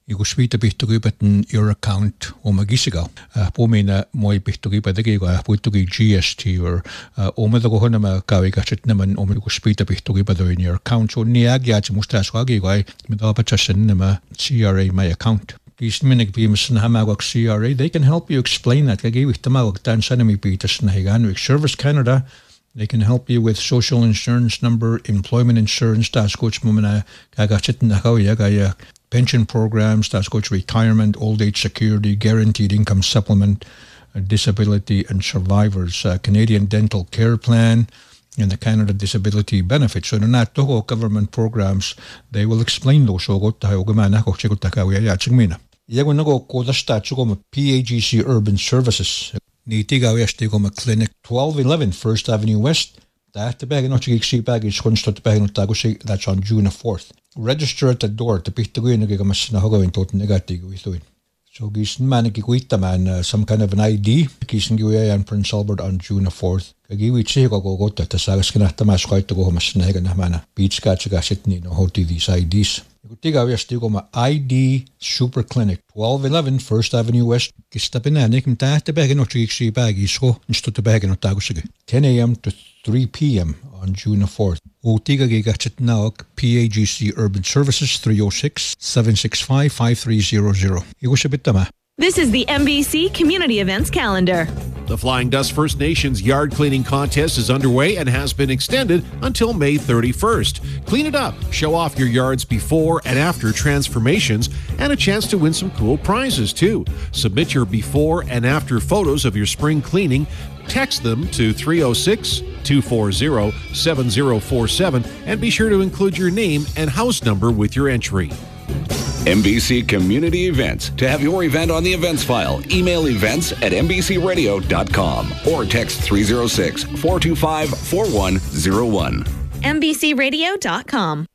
Ikusviita pihtukiipätten your account omagisiga. Puumina moi pihtukiipätekiga puittuki GST or omadakohonama kaavikatsitnaman omikusviita pihtukiipätoin your account. So niagiaatsi mustaaswagigai midapatsasenama CRA my account. Kiisminik viimeisen hämägok CRA, they can help you explain that. Kagiivihtamagok tämän sanemi piitasna higanuik Service Canada. They can help you with social insurance number, employment insurance, that's coach mumana kagatsitna kaya pension programs, that's coach retirement, old age security, guaranteed income supplement, disability and survivors, Canadian dental care plan, and the Canada disability benefits. So they're not government programs. They will explain those. So got tayo gumana ko chikot takawi ya chingmina. Yago nago ko dasta chugo PAGC Urban Services. Nitigaw yasti ko clinic 1211 First Avenue West. That's on June 4th. Register at the door to pick the green so gisin man man some kind of an ID gisin and Prince Albert on June 4th. Kagiwi chego go to sagas kanata mas quite to go masnega mana beach catchgasitni no hoti these IDs. Tiga yasti ma ID Super Clinic 1211 First Avenue West. Gistapinanik mta te bag no triksi bag iso insto te bag no tagusige 10 a.m. to 3 p.m. on June 4th. Utiga gigachet naok PAGC Urban Services 306-765-5300. Igusabitama. This is the MBC Community Events Calendar. The Flying Dust First Nations Yard Cleaning Contest is underway and has been extended until May 31st. Clean it up, show off your yard's before and after transformations, and a chance to win some cool prizes too. Submit your before and after photos of your spring cleaning. Text them to 306-240-7047 and be sure to include your name and house number with your entry. MBC Community Events. To have your event on the events file, email events@mbcradio.com or text 306-425-4101. mbcradio.com.